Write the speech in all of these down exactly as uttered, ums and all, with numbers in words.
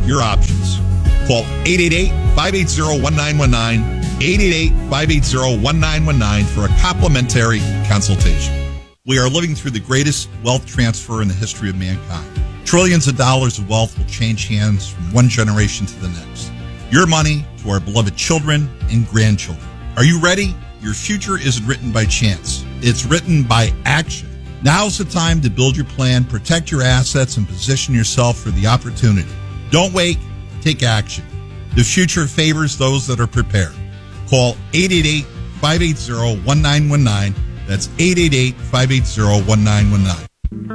your options. Call eight eight eight, five eight zero, one nine one nine, eight eight eight, five eight zero, one nine one nine for a complimentary consultation. We are living through the greatest wealth transfer in the history of mankind. Trillions of dollars of wealth will change hands from one generation to the next. Your money to our beloved children and grandchildren. Are you ready? Your future isn't written by chance. It's written by action. Now's the time to build your plan, protect your assets, and position yourself for the opportunity. Don't wait. Take action. The future favors those that are prepared. Call eight eight eight, five eight zero, one nine one nine. That's eight eight eight, five eight zero, one nine one nine.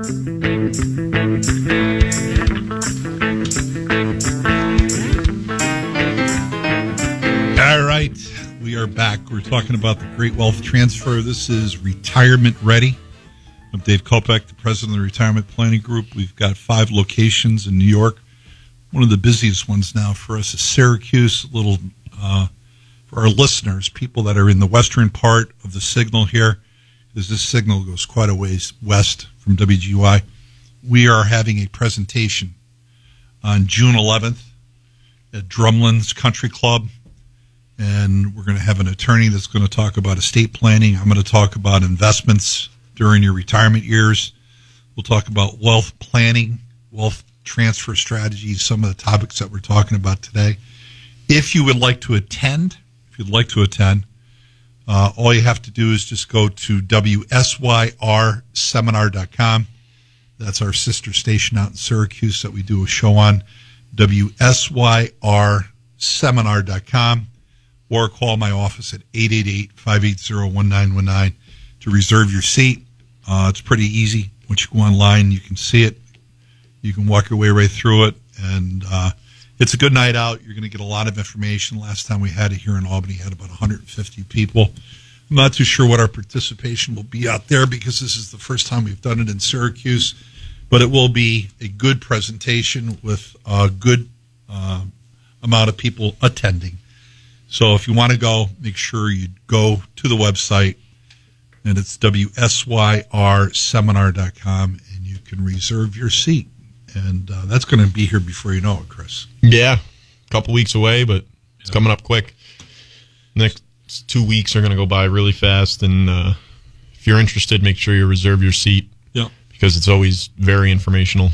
All right. We are back. We're talking about the Great Wealth Transfer. This is Retirement Ready. I'm Dave Kopech, the president of the Retirement Planning Group. We've got five locations in New York. One of the busiest ones now for us is Syracuse. A little uh, for our listeners, people that are in the western part of the signal here, because this signal goes quite a ways west from W G Y. We are having a presentation on June eleventh at Drumlin's Country Club, and we're going to have an attorney that's going to talk about estate planning. I'm going to talk about investments during your retirement years. We'll talk about wealth planning, wealth transfer strategies, some of the topics that we're talking about today. If you would like to attend, if you'd like to attend, uh, all you have to do is just go to W S Y R seminar dot com. That's our sister station out in Syracuse that we do a show on, W S Y R seminar dot com, or call my office at eight eight eight, five eight zero, one nine one nine to reserve your seat. Uh, it's pretty easy. Once you go online, you can see it. You can walk your way right through it, and uh, it's a good night out. You're going to get a lot of information. Last time we had it here in Albany, had about one hundred fifty people. I'm not too sure what our participation will be out there because this is the first time we've done it in Syracuse, but it will be a good presentation with a good uh, amount of people attending. So if you want to go, make sure you go to the website, and it's W S Y R seminar dot com, and you can reserve your seat. And uh, that's going to be here before you know it, Chris. Yeah, a couple weeks away, but it's yeah. coming up quick. Next two weeks are going to go by really fast, and uh, if you're interested, make sure you reserve your seat. Yeah, because it's always very informational.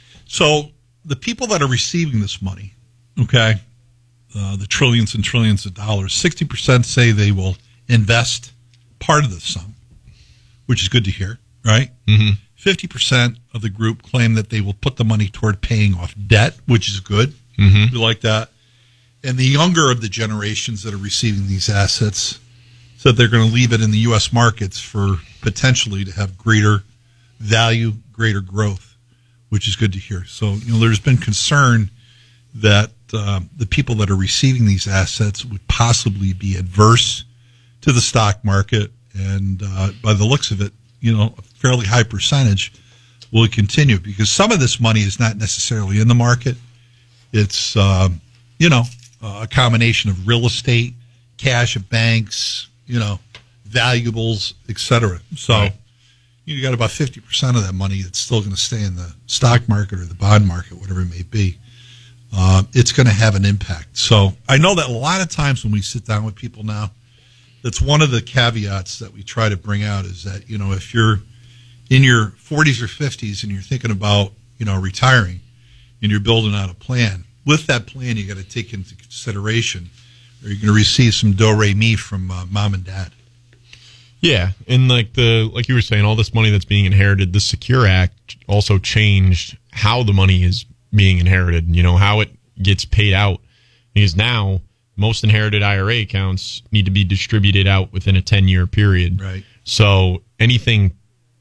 So the people that are receiving this money, okay, uh, the trillions and trillions of dollars, sixty percent say they will invest part of the sum, which is good to hear, right? Mm-hmm. fifty percent of the group claim that they will put the money toward paying off debt, which is good. Mm-hmm. We like that. And the younger of the generations that are receiving these assets said they're going to leave it in the U S markets for potentially to have greater value, greater growth, which is good to hear. So, you know, there's been concern that uh, the people that are receiving these assets would possibly be adverse to the stock market. And uh, by the looks of it, you know, a fairly high percentage will continue because some of this money is not necessarily in the market. It's, uh, you know, a combination of real estate, cash at banks, you know, valuables, et cetera. So right. you got about fifty percent of that money that's still going to stay in the stock market or the bond market, whatever it may be. Uh, it's going to have an impact. So I know that a lot of times when we sit down with people now, that's one of the caveats that we try to bring out is that, you know, if you're in your forties or fifties and you're thinking about, you know, retiring and you're building out a plan, with that plan, you got to take into consideration, are you going to receive some do-re-mi from uh, mom and dad? Yeah, and like the like you were saying, all this money that's being inherited, the Secure Act also changed how the money is being inherited, you know, how it gets paid out. Because now most inherited I R A accounts need to be distributed out within a ten-year period. Right. So anything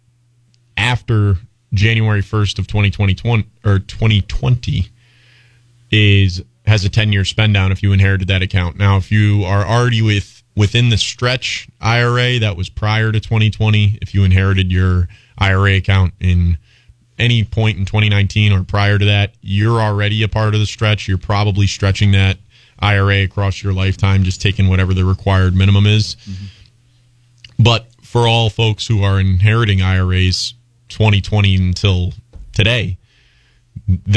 after January first of twenty twenty or twenty twenty is has a ten-year spend down if you inherited that account. Now, if you are already with within the stretch I R A that was prior to twenty twenty, if you inherited your I R A account in any point in twenty nineteen or prior to that, you're already a part of the stretch. You're probably stretching that I R A across your lifetime, just taking whatever the required minimum is. Mm-hmm. But for all folks who are inheriting I R As twenty twenty until today, that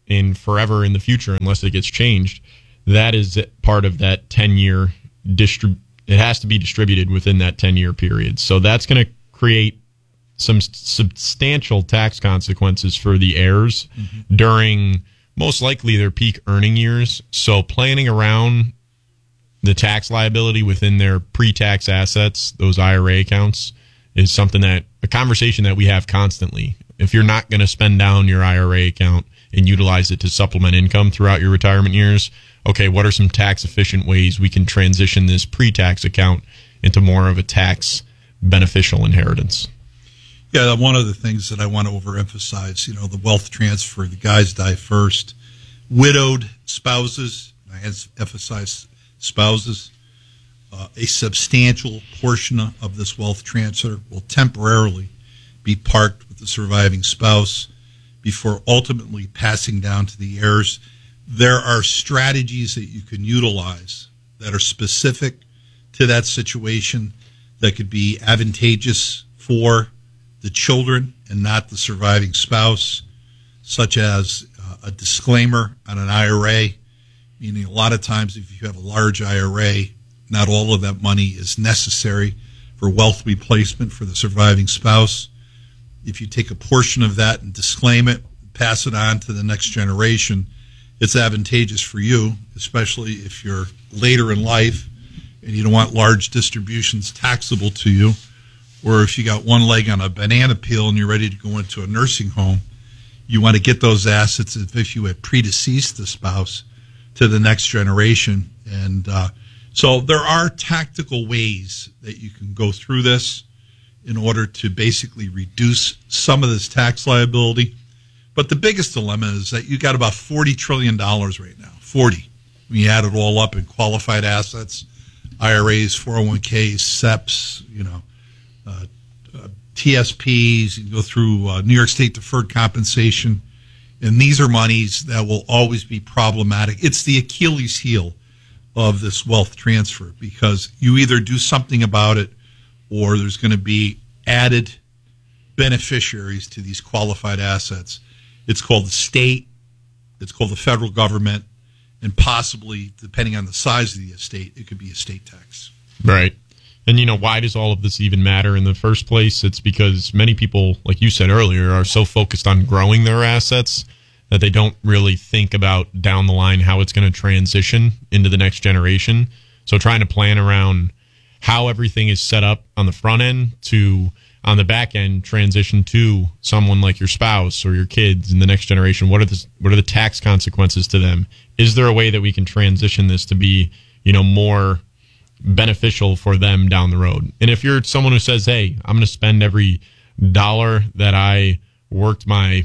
in forever in the future unless it gets changed. That is part of that ten-year distrib. It has to be distributed within that ten-year period. So that's going to create some s- substantial tax consequences for the heirs mm-hmm. during most likely their peak earning years. So planning around the tax liability within their pre-tax assets, those I R A accounts, is something that a conversation that we have constantly. If you're not going to spend down your I R A account and utilize it to supplement income throughout your retirement years, okay, what are some tax efficient ways we can transition this pre-tax account into more of a tax beneficial inheritance? Yeah, one of the things that I want to overemphasize, you know, the wealth transfer, the guys die first. Widowed spouses, I emphasize spouses, uh, a substantial portion of this wealth transfer will temporarily be parked with the surviving spouse before ultimately passing down to the heirs. There are strategies that you can utilize that are specific to that situation that could be advantageous for the children and not the surviving spouse, such as uh, a disclaimer on an I R A, meaning a lot of times if you have a large I R A, not all of that money is necessary for wealth replacement for the surviving spouse. If you take a portion of that and disclaim it, pass it on to the next generation, it's advantageous for you, especially if you're later in life and you don't want large distributions taxable to you, or if you got one leg on a banana peel and you're ready to go into a nursing home, you want to get those assets as if you had predeceased the spouse to the next generation. And uh, so there are tactical ways that you can go through this in order to basically reduce some of this tax liability. But the biggest dilemma is that you got about forty trillion dollars right now, forty. When you add it all up in qualified assets, I R As, four oh one Ks, S E Ps, you know, uh, uh, T S Ps, you go through uh, New York State deferred compensation. And these are monies that will always be problematic. It's the Achilles heel of this wealth transfer because you either do something about it or there's going to be added beneficiaries to these qualified assets. It's called the state, it's called the federal government, and possibly, depending on the size of the estate, it could be a state tax. Right. And, you know, why does all of this even matter in the first place? It's because many people, like you said earlier, are so focused on growing their assets that they don't really think about down the line how it's going to transition into the next generation. So trying to plan around how everything is set up on the front end to, on the back end, transition to someone like your spouse or your kids in the next generation. What are the, what are the tax consequences to them? Is there a way that we can transition this to be, you know, more beneficial for them down the road? And if you're someone who says, hey, I'm going to spend every dollar that I worked my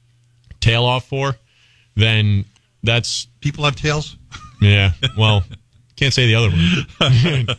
tail off for, then that's... People have tails? Yeah, well, can't say the other one.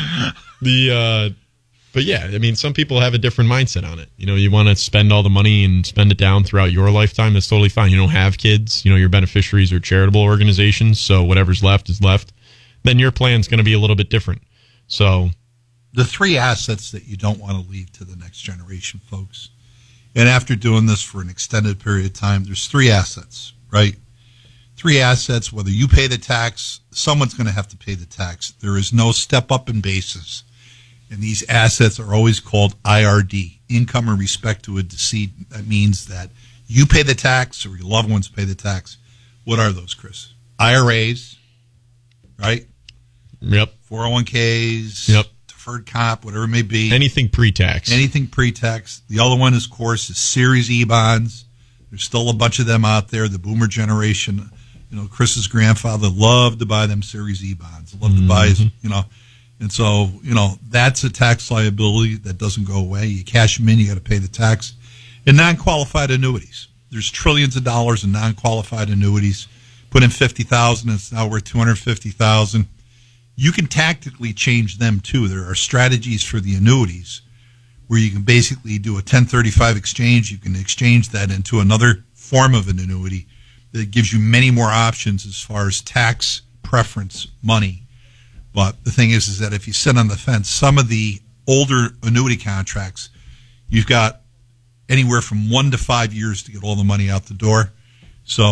the, uh, but yeah, I mean, some people have a different mindset on it. You know, you want to spend all the money and spend it down throughout your lifetime. That's totally fine. You don't have kids. You know, your beneficiaries are charitable organizations, so whatever's left is left. Then your plan's going to be a little bit different. So the three assets that you don't want to leave to the next generation, folks. And after doing this for an extended period of time, there's three assets, right? Three assets, whether you pay the tax, someone's going to have to pay the tax. There is no step up in basis. And these assets are always called I R D, income in respect to a decedent. That means that you pay the tax or your loved ones pay the tax. What are those, Chris? I R As, right? Yep. four oh one Ks. Yep. Deferred comp, whatever it may be. Anything pre-tax. Anything pre-tax. The other one, is, of course, is Series E bonds. There's still a bunch of them out there. The boomer generation, you know, Chris's grandfather loved to buy them Series E bonds. Loved mm-hmm. to buy his, you know. And so, you know, that's a tax liability that doesn't go away. You cash them in, you got to pay the tax. And non-qualified annuities. There's trillions of dollars in non-qualified annuities. Put in fifty thousand dollars, it's now worth two hundred fifty thousand dollars. You can tactically change them, too. There are strategies for the annuities where you can basically do a ten thirty-five exchange. You can exchange that into another form of an annuity that gives you many more options as far as tax preference money. But the thing is, is that if you sit on the fence, some of the older annuity contracts, you've got anywhere from one to five years to get all the money out the door. So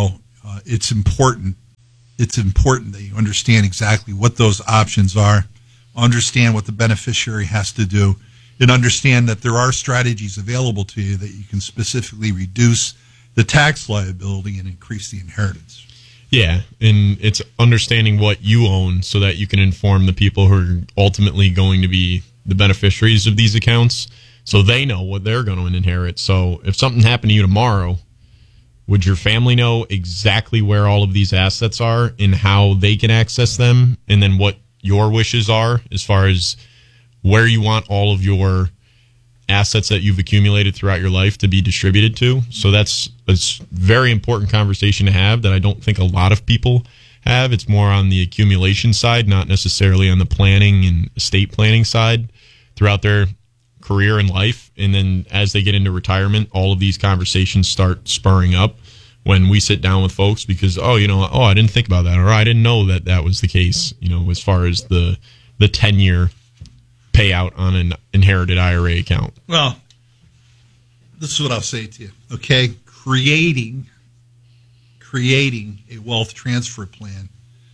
uh, it's important. It's important that you understand exactly what those options are, understand what the beneficiary has to do, and understand that there are strategies available to you that you can specifically reduce the tax liability and increase the inheritance. Yeah, and it's understanding what you own so that you can inform the people who are ultimately going to be the beneficiaries of these accounts so they know what they're going to inherit. So if something happened to you tomorrow, would your family know exactly where all of these assets are and how they can access them, and then what your wishes are as far as where you want all of your assets that you've accumulated throughout your life to be distributed to? So that's a very important conversation to have that I don't think a lot of people have. It's more on the accumulation side, not necessarily on the planning and estate planning side throughout their career and life. And then as they get into retirement, all of these conversations start spurring up when we sit down with folks because, oh, you know, oh, I didn't think about that, or I didn't know that that was the case, you know, as far as the the ten-year payout on an inherited I R A account. Well, this is what I'll say to you, okay? Creating, creating a wealth transfer plan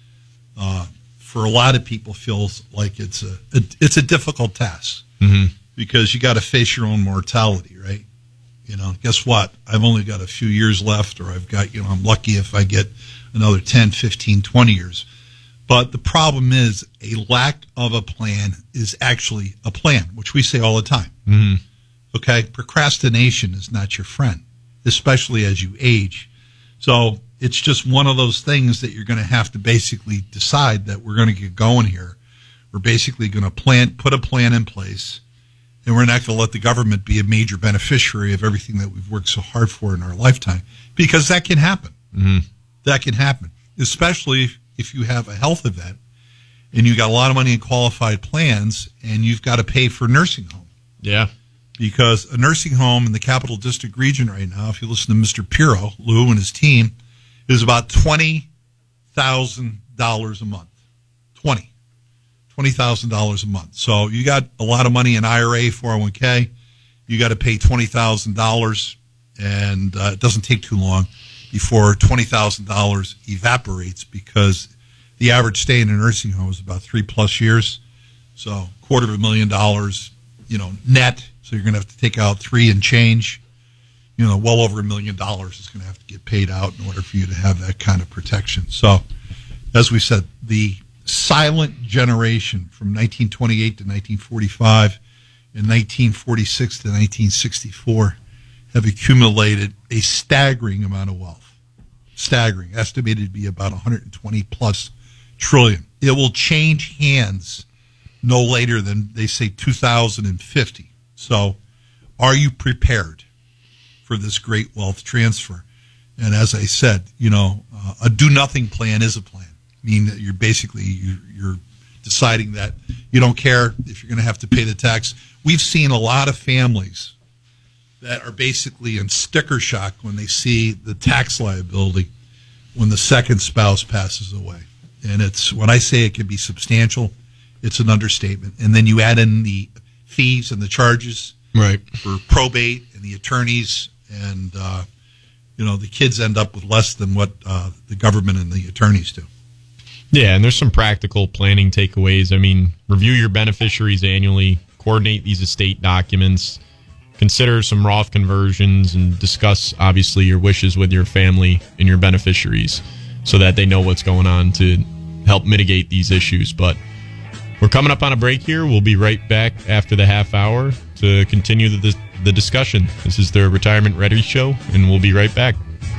uh, for a lot of people feels like it's a, a it's a difficult task Mm-hmm. because you got to face your own mortality, right? You know, guess what? I've only got a few years left, or I've got, you know, I'm lucky if I get another ten, fifteen, twenty years. But the problem is a lack of a plan is actually a plan, which we say all the time. Mm-hmm. Okay? Procrastination is not your friend, especially as you age. So it's just one of those things that you're going to have to basically decide that we're going to get going here. We're basically going to plan, put a plan in place, and we're not going to let the government be a major beneficiary of everything that we've worked so hard for in our lifetime, because that can happen. Mm-hmm. That can happen, especially if, if you have a health event and you got a lot of money in qualified plans and you've got to pay for a nursing home. Yeah. Because a nursing home in the Capital District region right now, if you listen to Mister Pirro, Lou and his team, is about twenty thousand dollars a month. twenty twenty thousand dollars a month. So you got a lot of money in I R A, four oh one k. You got to pay twenty thousand dollars, and uh, it doesn't take too long before twenty thousand dollars evaporates, because the average stay in a nursing home is about three plus years. So quarter of a million dollars, you know, net. So you're going to have to take out three and change. You know, well over a million dollars is going to have to get paid out in order for you to have that kind of protection. So, as we said, the silent generation from nineteen twenty-eight to nineteen forty-five and nineteen forty-six to nineteen sixty-four have accumulated a staggering amount of wealth. Staggering, estimated to be about one hundred twenty plus trillion. It will change hands no later than, they say, two thousand fifty. So, are you prepared for this great wealth transfer? And as I said, you know, uh, a do-nothing plan is a plan. Meaning that you're basically, you're, you're deciding that you don't care if you're going to have to pay the tax. We've seen a lot of families that are basically in sticker shock when they see the tax liability when the second spouse passes away. And it's, when I say it can be substantial, it's an understatement. And then you add in the fees and the charges Right. for probate and the attorneys, and uh, you know, the kids end up with less than what uh, the government and the attorneys do. Yeah, and there's some practical planning takeaways. I mean, review your beneficiaries annually, coordinate these estate documents, consider some Roth conversions, and discuss, obviously, your wishes with your family and your beneficiaries so that they know what's going on to help mitigate these issues. But we're coming up on a break here. We'll be right back after the half hour to continue the, the discussion. This is the Retirement Ready Show, and we'll be right back.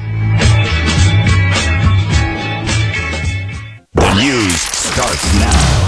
The news starts now.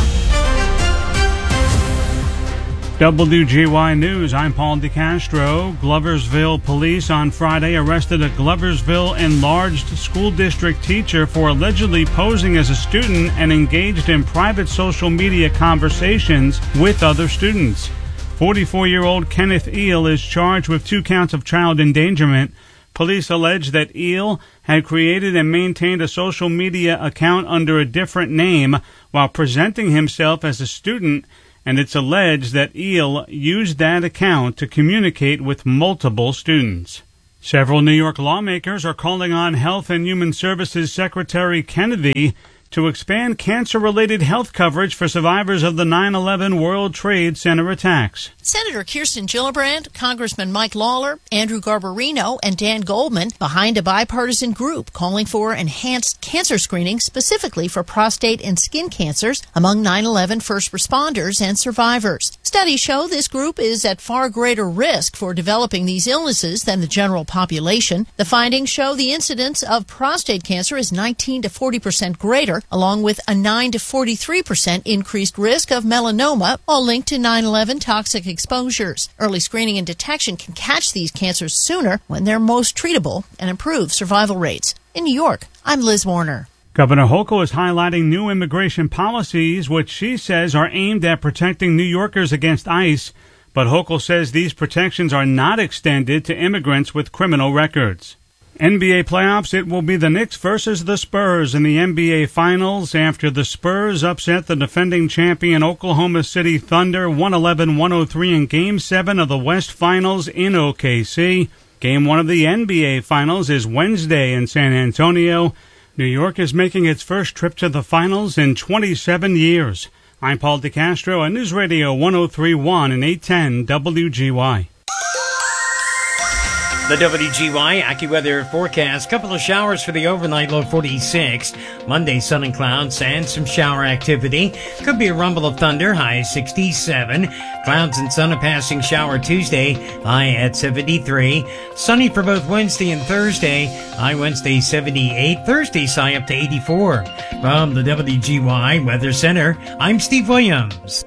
W G Y News, I'm Paul DeCastro. Gloversville police on Friday arrested a Gloversville enlarged school district teacher for allegedly posing as a student and engaged in private social media conversations with other students. forty-four-year-old Kenneth Eel is charged with two counts of child endangerment. Police allege that Eel had created and maintained a social media account under a different name while presenting himself as a student, and it's alleged that Eel used that account to communicate with multiple students. Several New York lawmakers are calling on Health and Human Services Secretary Kennedy to expand cancer-related health coverage for survivors of the nine eleven World Trade Center attacks. Senator Kirsten Gillibrand, Congressman Mike Lawler, Andrew Garbarino, and Dan Goldman behind a bipartisan group calling for enhanced cancer screening specifically for prostate and skin cancers among nine eleven first responders and survivors. Studies show this group is at far greater risk for developing these illnesses than the general population. The findings show the incidence of prostate cancer is nineteen to forty percent greater, along with a nine to forty-three percent increased risk of melanoma, all linked to nine eleven toxic exposures. Early screening and detection can catch these cancers sooner when they're most treatable and improve survival rates. In New York, I'm Liz Warner. Governor Hochul is highlighting new immigration policies, which she says are aimed at protecting New Yorkers against ICE. But Hochul says these protections are not extended to immigrants with criminal records. N B A playoffs, it will be the Knicks versus the Spurs in the N B A Finals after the Spurs upset the defending champion Oklahoma City Thunder one eleven to one oh three in Game seven of the West Finals in O K C. Game one of the N B A Finals is Wednesday in San Antonio. New York is making its first trip to the finals in twenty-seven years. I'm Paul DeCastro on News Radio one oh three point one and eight ten W G Y. The W G Y AccuWeather forecast. Couple of showers for the overnight, low forty-six. Monday, sun and clouds and some shower activity. Could be a rumble of thunder, high sixty-seven. Clouds and sun, a passing shower Tuesday, high at seventy-three. Sunny for both Wednesday and Thursday, high Wednesday seventy-eight. Thursday's high up to eighty-four. From the W G Y Weather Center, I'm Steve Williams.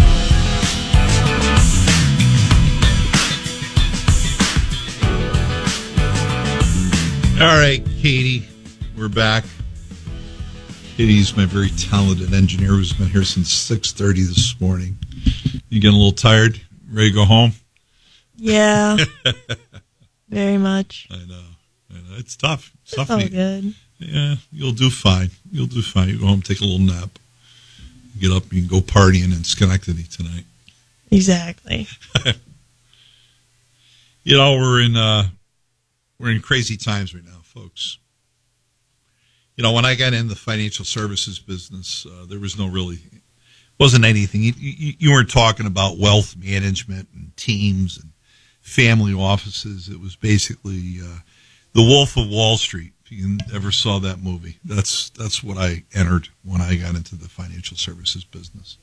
All right, Katie, we're back. Katie's my very talented engineer who's been here since six thirty this morning. You getting a little tired? Ready to go home? Yeah, very much. I know. I know. It's tough. It's tough. Oh, good. Yeah, you'll do fine. You'll do fine. You go home, take a little nap. Get up, you can go partying in Schenectady tonight. Exactly. You know, we're in... Uh, We're in crazy times right now, folks. You know, when I got in the financial services business, uh, there was no really, wasn't anything. You, you, you weren't talking about wealth management and teams and family offices. It was basically uh, the Wolf of Wall Street. If you ever saw that movie, that's that's what I entered when I got into the financial services business.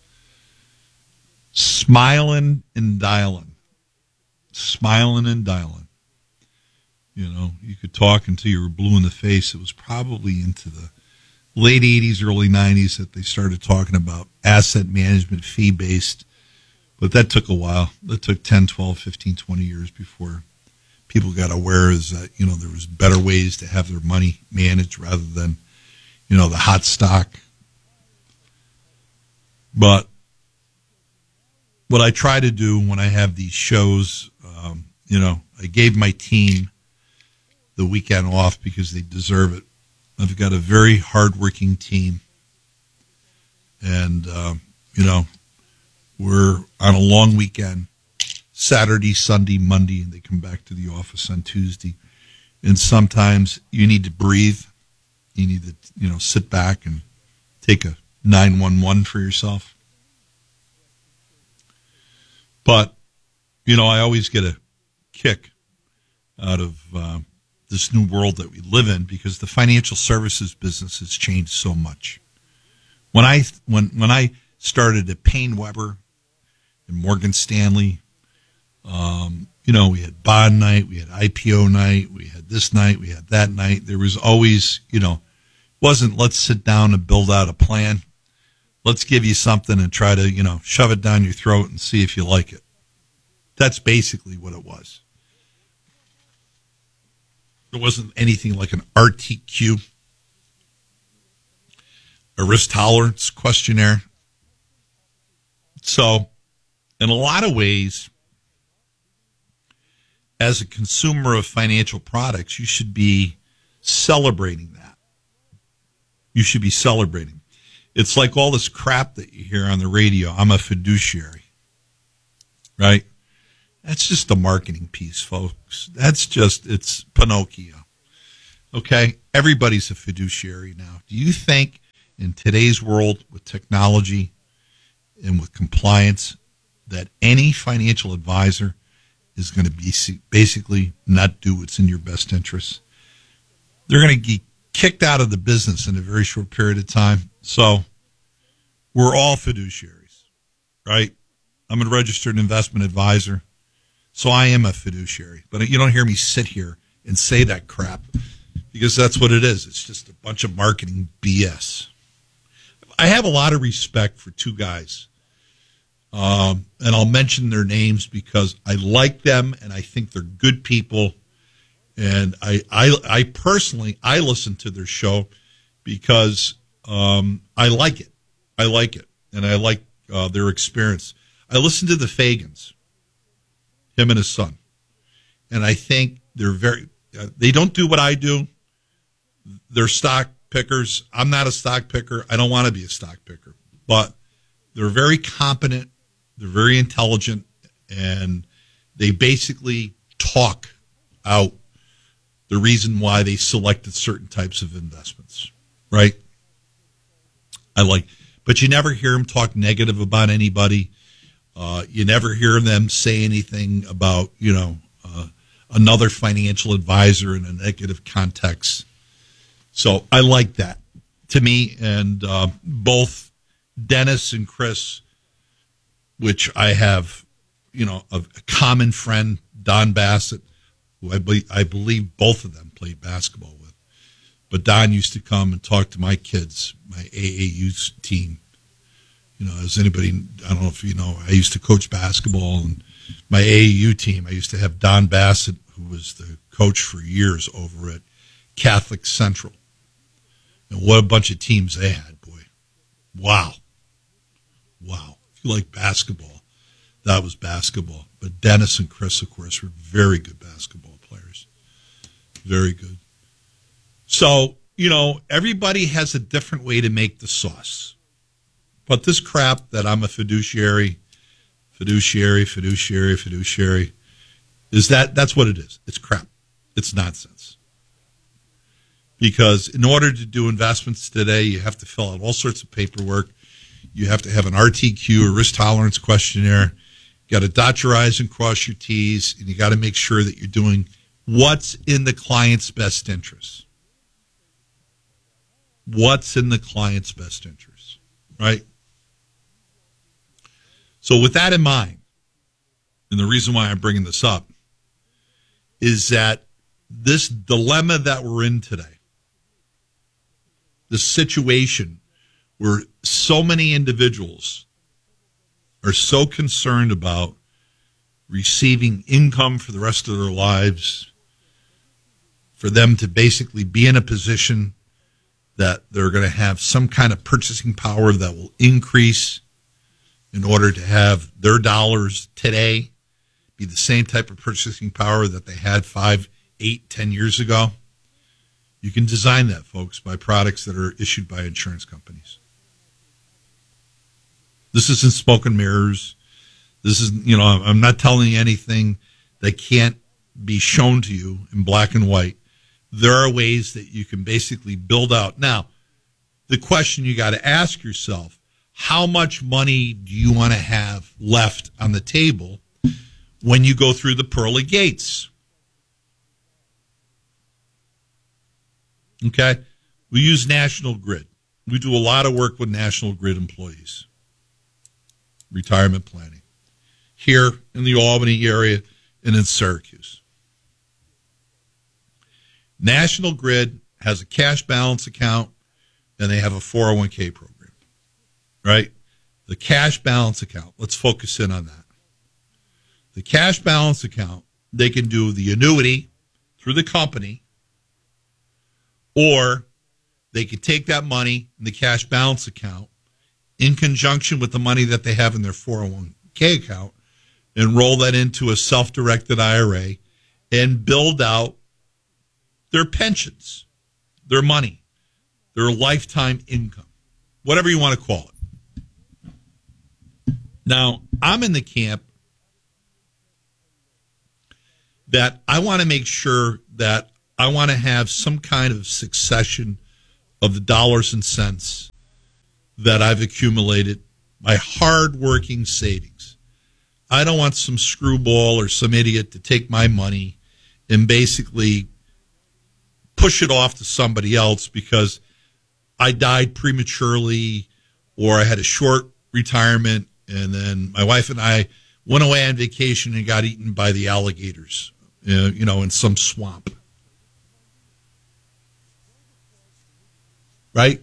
Smiling and dialing, smiling and dialing. You know, you could talk until you were blue in the face. It was probably into the late eighties, early nineties that they started talking about asset management, fee-based. But that took a while. That took ten, twelve, fifteen, twenty years before people got aware is that, you know, there was better ways to have their money managed rather than, you know, the hot stock. But what I try to do when I have these shows, um, you know, I gave my team the weekend off because they deserve it. I've got a very hardworking team. And, uh, you know, we're on a long weekend, Saturday, Sunday, Monday, and they come back to the office on Tuesday. And sometimes you need to breathe. You need to, you know, sit back and take a nine one one for yourself. But, you know, I always get a kick out of uh, this new world that we live in because the financial services business has changed so much. When I when when I started at Payne Weber and Morgan Stanley, um, you know, we had bond night, we had I P O night, we had this night, we had that night. There was always, you know, wasn't let's sit down and build out a plan. Let's give you something and try to, you know, shove it down your throat and see if you like it. That's basically what it was. There wasn't anything like an R T Q, a risk tolerance questionnaire. So, in a lot of ways, as a consumer of financial products, you should be celebrating that. You should be celebrating. It's like all this crap that you hear on the radio. I'm a fiduciary, right? That's just a marketing piece, folks. That's just, it's Pinocchio. Okay? Everybody's a fiduciary now. Do you think in today's world with technology and with compliance that any financial advisor is going to be basically not do what's in your best interest? They're going to get kicked out of the business in a very short period of time. So we're all fiduciaries, right? I'm a registered investment advisor. So I am a fiduciary, but you don't hear me sit here and say that crap because that's what it is. It's just a bunch of marketing B S. I have a lot of respect for two guys, um, and I'll mention their names because I like them and I think they're good people. And I, I, I personally, I listen to their show because um, I like it. I like it, and I like uh, their experience. I listen to the Fagans. Him and his son. And I think they're very, uh, they don't do what I do. They're stock pickers. I'm not a stock picker. I don't want to be a stock picker. But they're very competent. They're very intelligent. And they basically talk out the reason why they selected certain types of investments. Right? I like, but you never hear them talk negative about anybody. Uh, you never hear them say anything about, you know, uh, another financial advisor in a negative context. So I like that. To me, and uh, both Dennis and Chris, which I have, you know, a, a common friend, Don Bassett, who I, be, I believe both of them played basketball with. But Don used to come and talk to my kids, my A A U team. You know, as anybody, I don't know if you know, I used to coach basketball, and my A A U team, I used to have Don Bassett, who was the coach for years over at Catholic Central. And what a bunch of teams they had, boy. Wow. Wow. If you like basketball, that was basketball. But Dennis and Chris, of course, were very good basketball players. Very good. So, you know, everybody has a different way to make the sauce. But this crap that I'm a fiduciary, fiduciary, fiduciary, fiduciary, is that that's what it is. It's crap. It's nonsense. Because in order to do investments today, you have to fill out all sorts of paperwork. You have to have an R T Q, a risk tolerance questionnaire. You got to dot your I's and cross your T's, and you got to make sure that you're doing what's in the client's best interest. What's in the client's best interest, right? So with that in mind, and the reason why I'm bringing this up is that this dilemma that we're in today, this situation where so many individuals are so concerned about receiving income for the rest of their lives, for them to basically be in a position that they're going to have some kind of purchasing power that will increase in order to have their dollars today be the same type of purchasing power that they had five, eight, ten years ago. You can design that, folks, by products that are issued by insurance companies. This isn't smoke and mirrors. This is, you know, I'm not telling you anything that can't be shown to you in black and white. There are ways that you can basically build out. Now, the question you got to ask yourself, how much money do you want to have left on the table when you go through the pearly gates? Okay? We use National Grid. We do a lot of work with National Grid employees. Retirement planning. Here in the Albany area and in Syracuse. National Grid has a cash balance account and they have a four oh one k program, right? The cash balance account, let's focus in on that. The cash balance account, they can do the annuity through the company, or they could take that money in the cash balance account in conjunction with the money that they have in their four oh one k account and roll that into a self-directed I R A and build out their pensions, their money, their lifetime income, whatever you want to call it. Now, I'm in the camp that I want to make sure that I want to have some kind of succession of the dollars and cents that I've accumulated, my hard-working savings. I don't want some screwball or some idiot to take my money and basically push it off to somebody else because I died prematurely or I had a short retirement and then my wife and I went away on vacation and got eaten by the alligators, uh, you know, in some swamp. Right?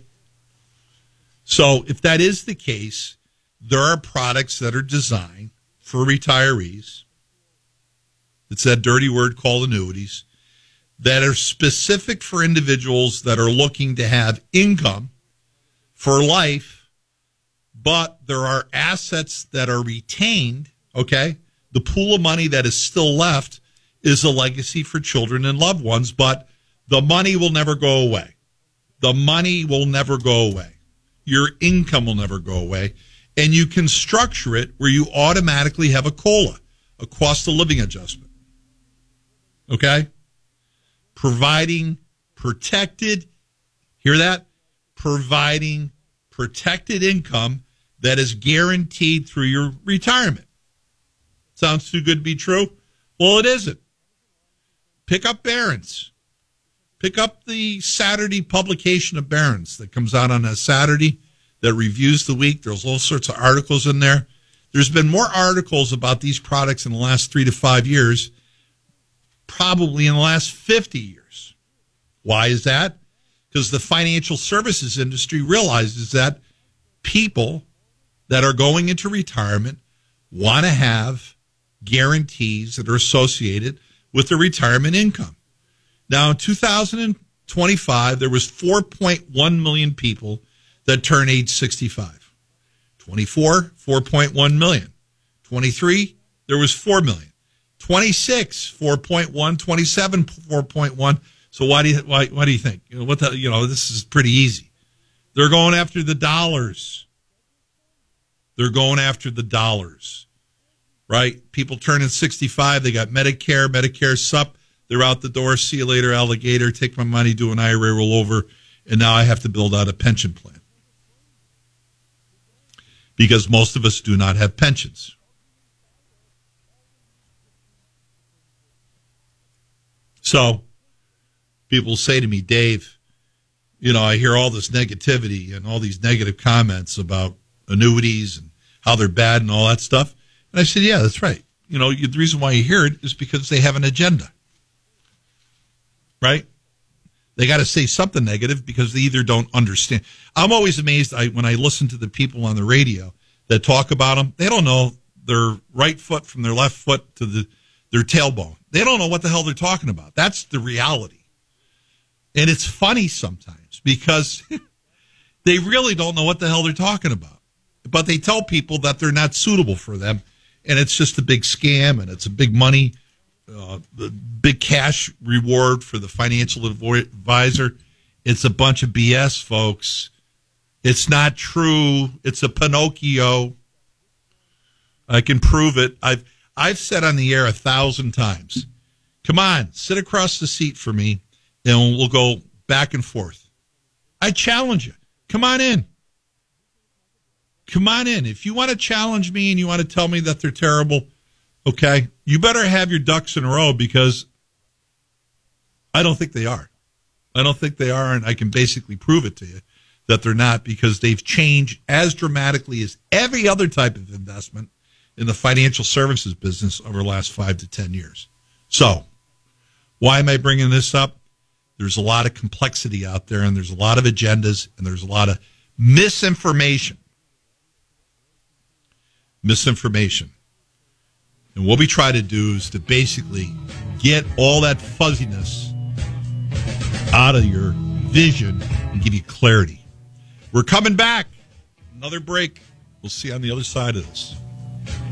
So if that is the case, there are products that are designed for retirees. It's that dirty word called annuities that are specific for individuals that are looking to have income for life, but there are assets that are retained, okay? The pool of money that is still left is a legacy for children and loved ones, but the money will never go away. The money will never go away. Your income will never go away. And you can structure it where you automatically have a COLA, a cost of living adjustment. Okay? Providing protected, hear that? Providing protected income that is guaranteed through your retirement. Sounds too good to be true? Well, it isn't. Pick up Barron's. Pick up the Saturday publication of Barron's that comes out on a Saturday that reviews the week. There's all sorts of articles in there. There's been more articles about these products in the last three to five years, probably in the last fifty years. Why is that? Because the financial services industry realizes that people that are going into retirement want to have guarantees that are associated with their retirement income. Now, in two thousand twenty-five, there was four point one million people that turn age sixty-five. twenty-four, four point one million. twenty-three, there was four million. twenty-six, four point one. twenty-seven, four point one. So why do you why why do you think? You know, what the, you know, this is pretty easy. They're going after the dollars. They're going after the dollars. Right? People turning sixty-five, they got Medicare, Medicare Sup. They're out the door. See you later, alligator. Take my money, do an I R A rollover, and now I have to build out a pension plan. Because most of us do not have pensions. So people say to me, Dave, you know, I hear all this negativity and all these negative comments about annuities and how they're bad and all that stuff. And I said, yeah, that's right. You know, the reason why you hear it is because they have an agenda. Right? They got to say something negative because they either don't understand. I'm always amazed I, when I listen to the people on the radio that talk about them. They don't know their right foot from their left foot to the their tailbone. They don't know what the hell they're talking about. That's the reality. And it's funny sometimes because they really don't know what the hell they're talking about. But they tell people that they're not suitable for them, and it's just a big scam, and it's a big money Uh, the big cash reward for the financial advisor. It's a bunch of B S, folks. It's not true. It's a Pinocchio. I can prove it. I've I've said on the air a thousand times, come on, sit across the seat for me, and we'll go back and forth. I challenge you. Come on in. Come on in. If you want to challenge me and you want to tell me that they're terrible, okay, you better have your ducks in a row because I don't think they are. I don't think they are, and I can basically prove it to you that they're not because they've changed as dramatically as every other type of investment in the financial services business over the last five to ten years. So, why am I bringing this up? There's a lot of complexity out there, and there's a lot of agendas, and there's a lot of misinformation. Misinformation. And what we try to do is to basically get all that fuzziness out of your vision and give you clarity. We're coming back. Another break. We'll see you on the other side of this.